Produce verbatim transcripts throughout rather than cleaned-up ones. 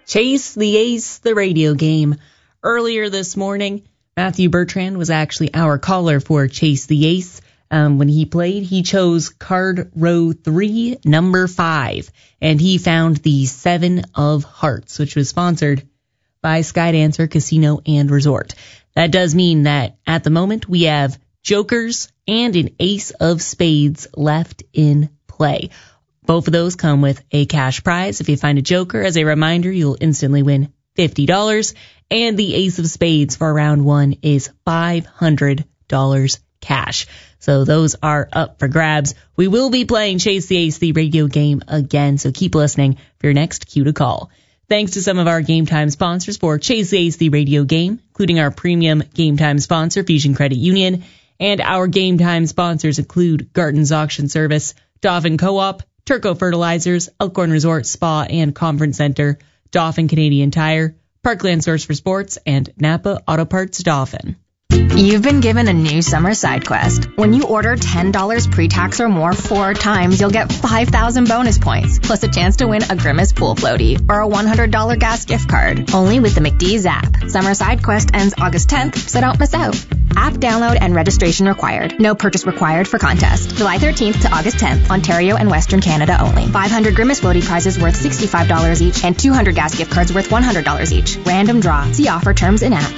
Chase the Ace, the radio game. Earlier this morning, Matthew Bertrand was actually our caller for Chase the Ace. Um, when he played, he chose card row three, number five, and he found the Seven of Hearts, which was sponsored by Skydancer Casino and Resort. That does mean that at the moment we have jokers and an ace of spades left in play. Both of those come with a cash prize. If you find a joker, as a reminder, you'll instantly win fifty dollars. And the ace of spades for round one is five hundred dollars cash. So those are up for grabs. We will be playing Chase the Ace, the radio game, again, so keep listening for your next cue to call. Thanks to some of our Game Time sponsors for Chase the Ace, the radio game, including our premium Game Time sponsor, Fusion Credit Union, and our Game Time sponsors include Garton's Auction Service, Dauphin Co-op, Turco Fertilizers, Elkhorn Resort Spa and Conference Center, Dauphin Canadian Tire, Parkland Source for Sports, and Napa Auto Parts Dauphin. You've been given a new summer side quest. When you order ten dollars pre-tax or more four times, you'll get five thousand bonus points, plus a chance to win a Grimace pool floaty or a one hundred dollars gas gift card. Only with the McDee's app. Summer side quest ends August tenth, so don't miss out. App download and registration required. No purchase required for contest. July thirteenth to August tenth, Ontario and Western Canada only. five hundred Grimace floaty prizes worth sixty-five dollars each and two hundred gas gift cards worth one hundred dollars each. Random draw. See offer terms in app.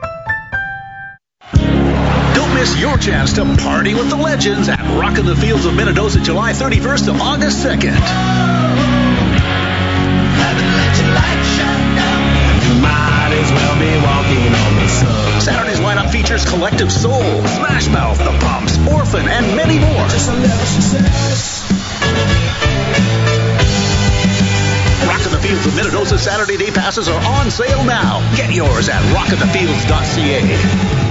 Don't miss your chance to party with the legends at Rockin' the Fields of Minnedosa, July thirty-first to August second. Saturday's lineup features Collective Soul, Smash Mouth, The Pumps, Orphan, and many more. Rockin' the Fields of Minnedosa Saturday day passes are on sale now. Get yours at rockin the fields dot c a.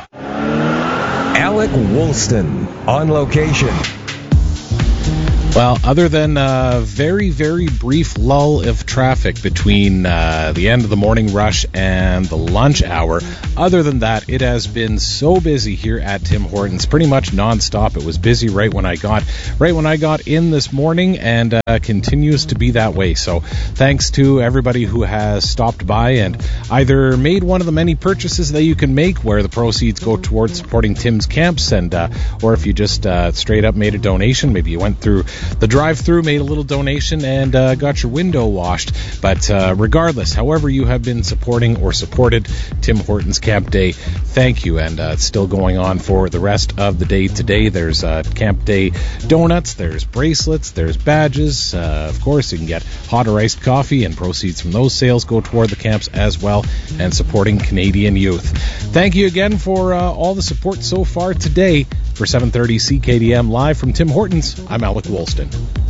Alec Woolston on location. Well, other than a very, very brief lull of traffic between uh, the end of the morning rush and the lunch hour, other than that, it has been so busy here at Tim Hortons, pretty much nonstop. It was busy right when I got right when I got in this morning, and uh, continues to be that way. So, thanks to everybody who has stopped by and either made one of the many purchases that you can make, where the proceeds go towards supporting Tim's camps, and uh, or if you just uh, straight up made a donation, maybe you went through the drive-through, made a little donation, and uh, got your window washed. But uh, regardless, however you have been supporting or supported Tim Hortons Camp Day, thank you. And uh, it's still going on for the rest of the day today. There's uh, Camp Day donuts, there's bracelets, there's badges. Uh, of course, you can get hot or iced coffee, and proceeds from those sales go toward the camps as well, and supporting Canadian youth. Thank you again for uh, all the support so far today. For seven thirty C K D M live from Tim Hortons, I'm Alec Woolston.